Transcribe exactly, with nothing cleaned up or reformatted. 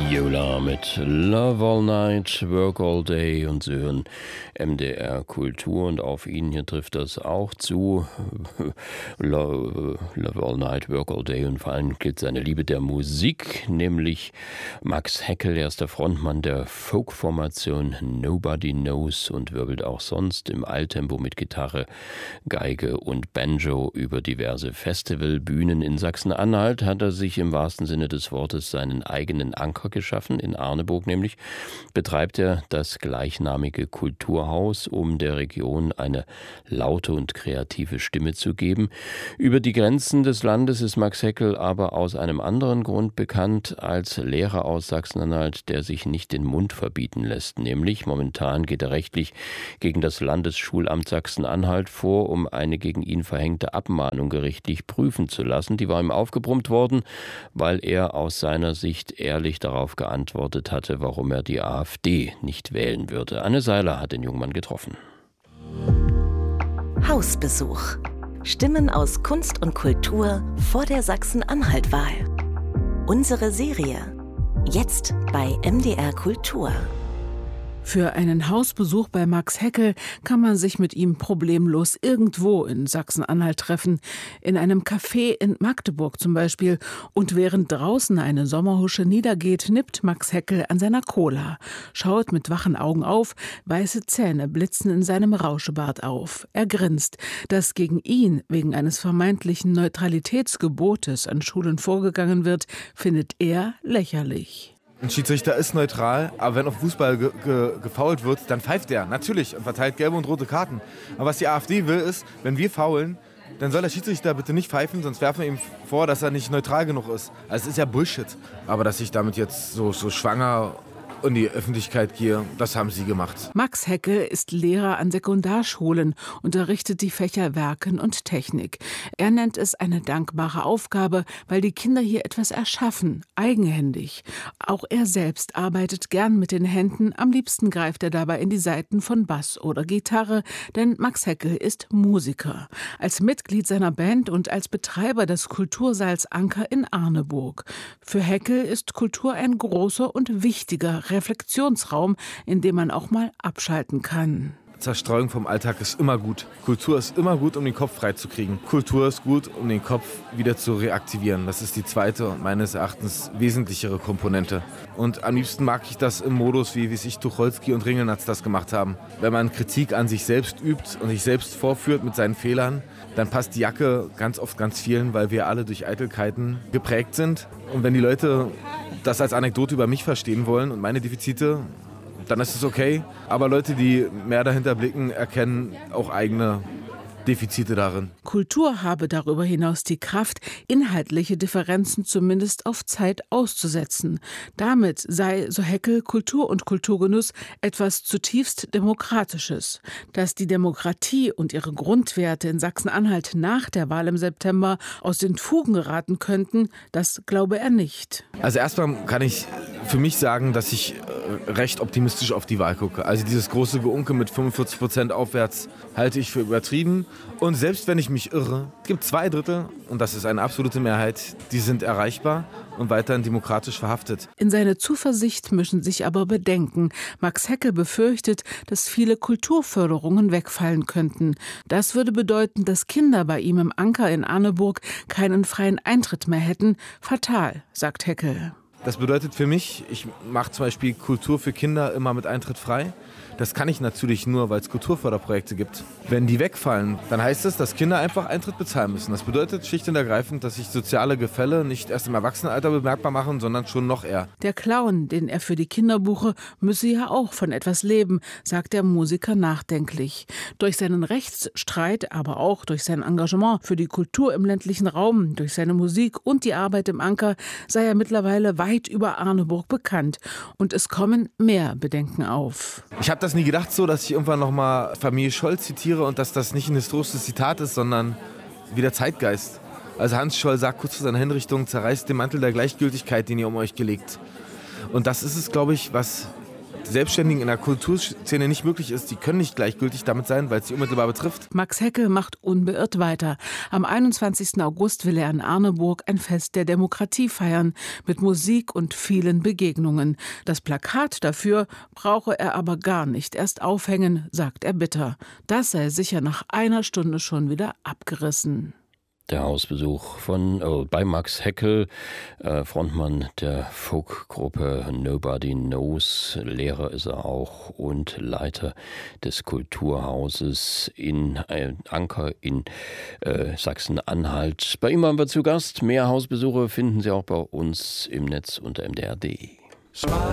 Yola mit Love All Night, Work All Day und Sie hören M D R Kultur und auf ihn hier trifft das auch zu. Love, Love All Night, Work All Day und vor allem gilt seine Liebe der Musik, nämlich Max Heckel, er ist der Frontmann der Folk-Formation Nobody Knows und wirbelt auch sonst im Eiltempo mit Gitarre, Geige und Banjo über diverse Festivalbühnen. In Sachsen-Anhalt hat er sich im wahrsten Sinne des Wortes seinen eigenen Anker geschaffen. In Arneburg nämlich betreibt er das gleichnamige Kulturhaus, um der Region eine laute und kreative Stimme zu geben. Über die Grenzen des Landes ist Max Heckel aber aus einem anderen Grund bekannt als Lehrer aus Sachsen-Anhalt, der sich nicht den Mund verbieten lässt. Nämlich momentan geht er rechtlich gegen das Landesschulamt Sachsen-Anhalt vor, um eine gegen ihn verhängte Abmahnung gerichtlich prüfen zu lassen. Die war ihm aufgebrummt worden, weil er aus seiner Sicht ehrlich darauf geantwortet hatte, warum er die AfD nicht wählen würde. Anne Seiler hat den jungen Mann getroffen. Hausbesuch. Stimmen aus Kunst und Kultur vor der Sachsen-Anhalt-Wahl. Unsere Serie. Jetzt bei M D R Kultur. Für einen Hausbesuch bei Max Heckel kann man sich mit ihm problemlos irgendwo in Sachsen-Anhalt treffen. In einem Café in Magdeburg zum Beispiel. Und während draußen eine Sommerhusche niedergeht, nippt Max Heckel an seiner Cola. Schaut mit wachen Augen auf, weiße Zähne blitzen in seinem Rauschebart auf. Er grinst. Dass gegen ihn wegen eines vermeintlichen Neutralitätsgebotes an Schulen vorgegangen wird, findet er lächerlich. Ein Schiedsrichter ist neutral, aber wenn auf Fußball ge ge gefoult wird, dann pfeift er, natürlich, und verteilt gelbe und rote Karten. Aber was die AfD will, ist, wenn wir foulen, dann soll der Schiedsrichter bitte nicht pfeifen, sonst werfen wir ihm vor, dass er nicht neutral genug ist. Also es ist ja Bullshit. Aber dass ich damit jetzt so, so schwanger in die Öffentlichkeit gehe, das haben sie gemacht. Max Heckel ist Lehrer an Sekundarschulen, unterrichtet die Fächer Werken und Technik. Er nennt es eine dankbare Aufgabe, weil die Kinder hier etwas erschaffen, eigenhändig. Auch er selbst arbeitet gern mit den Händen, am liebsten greift er dabei in die Saiten von Bass oder Gitarre, denn Max Heckel ist Musiker. Als Mitglied seiner Band und als Betreiber des Kultursaals Anker in Arneburg. Für Heckel ist Kultur ein großer und wichtiger Reflexionsraum, in dem man auch mal abschalten kann. Zerstreuung vom Alltag ist immer gut. Kultur ist immer gut, um den Kopf freizukriegen. Kultur ist gut, um den Kopf wieder zu reaktivieren. Das ist die zweite und meines Erachtens wesentlichere Komponente. Und am liebsten mag ich das im Modus, wie, wie sich Tucholsky und Ringelnatz das gemacht haben. Wenn man Kritik an sich selbst übt und sich selbst vorführt mit seinen Fehlern, dann passt die Jacke ganz oft ganz vielen, weil wir alle durch Eitelkeiten geprägt sind. Und wenn die Leute das als Anekdote über mich verstehen wollen und meine Defizite, dann ist es okay. Aber Leute, die mehr dahinter blicken, erkennen auch eigene Defizite darin. Kultur habe darüber hinaus die Kraft, inhaltliche Differenzen zumindest auf Zeit auszusetzen. Damit sei, so Heckel, Kultur und Kulturgenuss etwas zutiefst Demokratisches. Dass die Demokratie und ihre Grundwerte in Sachsen-Anhalt nach der Wahl im September aus den Fugen geraten könnten, das glaube er nicht. Also erstmal kann ich für mich sagen, dass ich recht optimistisch auf die Wahl gucke. Also dieses große Geunke mit fünfundvierzig Prozent aufwärts halte ich für übertrieben. Und selbst wenn ich mich irre, es gibt zwei Drittel, und das ist eine absolute Mehrheit, die sind erreichbar und weiterhin demokratisch verhaftet. In seine Zuversicht mischen sich aber Bedenken. Max Heckel befürchtet, dass viele Kulturförderungen wegfallen könnten. Das würde bedeuten, dass Kinder bei ihm im Anker in Arneburg keinen freien Eintritt mehr hätten. Fatal, sagt Heckel. Das bedeutet für mich, ich mache zum Beispiel Kultur für Kinder immer mit Eintritt frei. Das kann ich natürlich nur, weil es Kulturförderprojekte gibt. Wenn die wegfallen, dann heißt es, dass Kinder einfach Eintritt bezahlen müssen. Das bedeutet schlicht und ergreifend, dass sich soziale Gefälle nicht erst im Erwachsenenalter bemerkbar machen, sondern schon noch eher. Der Clown, den er für die Kinder buche, müsse ja auch von etwas leben, sagt der Musiker nachdenklich. Durch seinen Rechtsstreit, aber auch durch sein Engagement für die Kultur im ländlichen Raum, durch seine Musik und die Arbeit im Anker sei er mittlerweile weit über Arneburg bekannt. Und es kommen mehr Bedenken auf. Ich habe das nie gedacht so, dass ich irgendwann nochmal Familie Scholl zitiere und dass das nicht ein historisches Zitat ist, sondern wie der Zeitgeist. Also Hans Scholl sagt kurz vor seiner Hinrichtung, zerreißt den Mantel der Gleichgültigkeit, den ihr um euch gelegt. Und das ist es, glaube ich, was Selbstständigen in der Kulturszene nicht möglich ist, die können nicht gleichgültig damit sein, weil es sie unmittelbar betrifft. Max Heckel macht unbeirrt weiter. Am einundzwanzigsten August will er in Arneburg ein Fest der Demokratie feiern, mit Musik und vielen Begegnungen. Das Plakat dafür brauche er aber gar nicht erst aufhängen, sagt er bitter. Das sei sicher nach einer Stunde schon wieder abgerissen. Der Hausbesuch von oh, bei Max Heckel, äh, Frontmann der Folkgruppe Nobody Knows. Lehrer ist er auch und Leiter des Kulturhauses in äh, Anker in äh, Sachsen-Anhalt. Bei ihm waren wir zu Gast. Mehr Hausbesuche finden Sie auch bei uns im Netz unter m d r punkt d e.